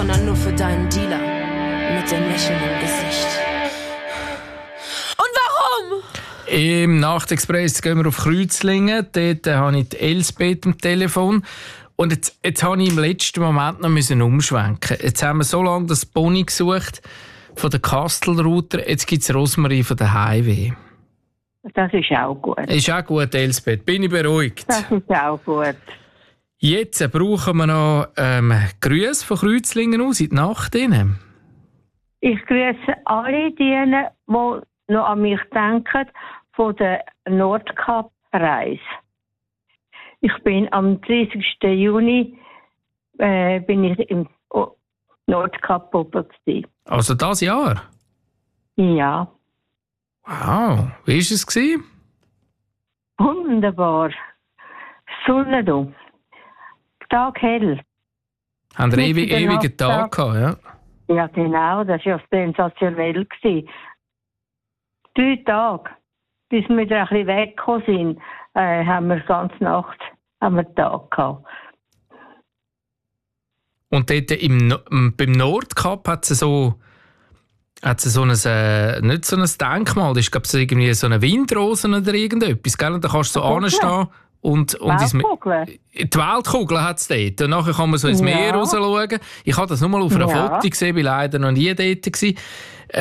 sondern nur für deinen Dealer mit dem Lächeln im Gesicht. Und warum? Im Nachtexpress gehen wir auf Kreuzlingen. Dort habe ich die Elsbeth am Telefon. Und jetzt habe ich im letzten Moment noch umschwenken. Jetzt haben wir so lange das Pony gesucht von der Kastelruther. Jetzt gibt es Rosmarie von der Highway. Das ist auch gut. Ist auch gut, Elsbeth. Bin ich beruhigt. Das ist auch gut. Jetzt brauchen wir noch Grüße von Kreuzlingen aus in die Nacht rein. Ich grüße alle die noch an mich denken, von der Nordkap-Reise. Ich bin am 30. Juni bin ich im Nordkap oben gewesen. Also das Jahr? Ja. Wow. Wie war es? Wunderbar. Sonne da. Tag hell. Haben wir ewigen Tag gehabt, ja? Ja, genau. Das war ja sensationell. 3 Tage, bis wir da ein bisschen weggekommen sind, haben wir die ganze Nacht Tag gehabt. Und dort beim Nordkap hat es so ein, nicht so ein Denkmal, das ist glaube ich irgendwie so eine Windrose oder irgendetwas, gell? Und da kannst du so anstehen und die Weltkugel hat es dort. Und nachher kann man so ins Meer rausschauen. Ich habe das nur mal auf einer Foto gesehen, bin leider noch nie dort gewesen.